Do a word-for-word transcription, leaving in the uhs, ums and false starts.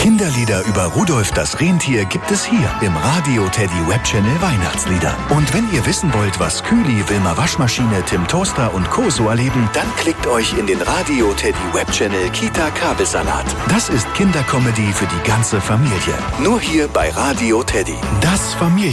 Kinderlieder über Rudolf das Rentier gibt es hier im Radio Teddy Webchannel Weihnachtslieder. Und wenn ihr wissen wollt, was Kühli, Wilma Waschmaschine, Tim Toaster und Co. so erleben, dann klickt euch in den Radio Teddy Webchannel Kita Kabelsalat. Das ist Kindercomedy für die ganze Familie. Nur hier bei Radio Teddy. Das Familie